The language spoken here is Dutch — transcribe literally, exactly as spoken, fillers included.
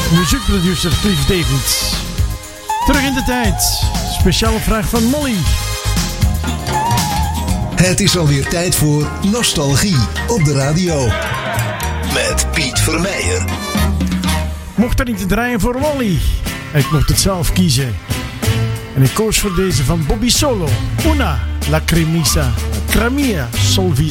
muziekproducer Cliff David. Terug in de tijd. Speciale vraag van Molly. Het is alweer tijd voor Nostalgie op de radio. Met Piet Vermeijer. Mocht er niet te draaien voor Wally. Ik mocht het zelf kiezen. En ik koos voor deze van Bobby Solo. Una lacrimisa, cramia solvis.